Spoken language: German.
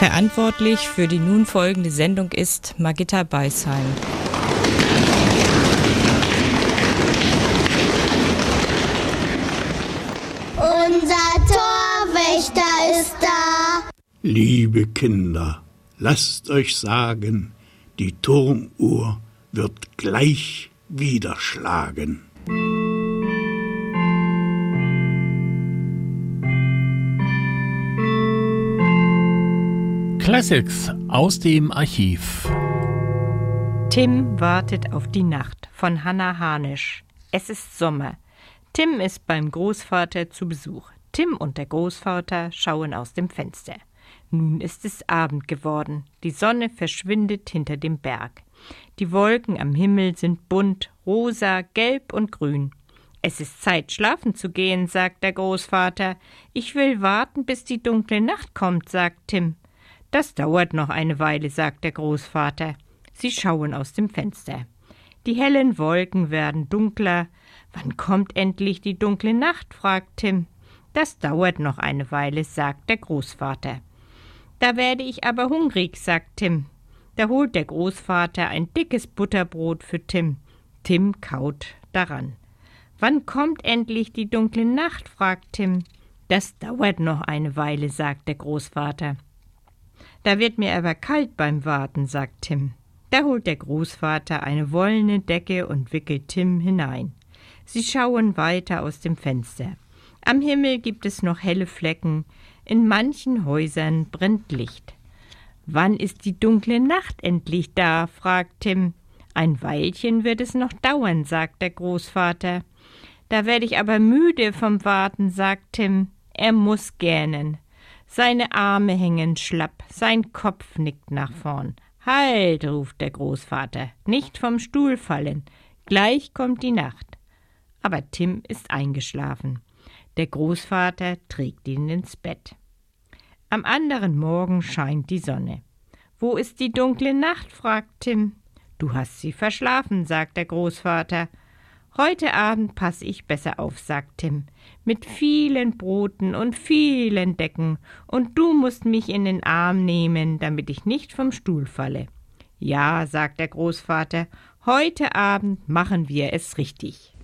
Verantwortlich für die nun folgende Sendung ist Margitta Beisheim. Unser Torwächter ist da. Liebe Kinder, lasst euch sagen, die Turmuhr wird gleich wieder schlagen. Classics aus dem Archiv. Tim wartet auf die Nacht von Hannah Harnisch. Es ist Sommer. Tim ist beim Großvater zu Besuch. Tim und der Großvater schauen aus dem Fenster. Nun ist es Abend geworden. Die Sonne verschwindet hinter dem Berg. Die Wolken am Himmel sind bunt, rosa, gelb und grün. Es ist Zeit, schlafen zu gehen, sagt der Großvater. Ich will warten, bis die dunkle Nacht kommt, sagt Tim. Das dauert noch eine Weile, sagt der Großvater. Sie schauen aus dem Fenster. Die hellen Wolken werden dunkler. Wann kommt endlich die dunkle Nacht, fragt Tim. Das dauert noch eine Weile, sagt der Großvater. Da werde ich aber hungrig, sagt Tim. Da holt der Großvater ein dickes Butterbrot für Tim. Tim kaut daran. Wann kommt endlich die dunkle Nacht, fragt Tim. Das dauert noch eine Weile, sagt der Großvater. Da wird mir aber kalt beim Warten, sagt Tim. Da holt der Großvater eine wollene Decke und wickelt Tim hinein. Sie schauen weiter aus dem Fenster. Am Himmel gibt es noch helle Flecken. In manchen Häusern brennt Licht. Wann ist die dunkle Nacht endlich da, fragt Tim. Ein Weilchen wird es noch dauern, sagt der Großvater. Da werde ich aber müde vom Warten, sagt Tim. Er muss gähnen. Seine Arme hängen schlapp, sein Kopf nickt nach vorn. Halt, ruft der Großvater, nicht vom Stuhl fallen, gleich kommt die Nacht. Aber Tim ist eingeschlafen. Der Großvater trägt ihn ins Bett. Am anderen Morgen scheint die Sonne. Wo ist die dunkle Nacht, fragt Tim. Du hast sie verschlafen, sagt der Großvater. Heute Abend passe ich besser auf, sagt Tim, mit vielen Broten und vielen Decken, und du musst mich in den Arm nehmen, damit ich nicht vom Stuhl falle. Ja, sagt der Großvater, heute Abend machen wir es richtig.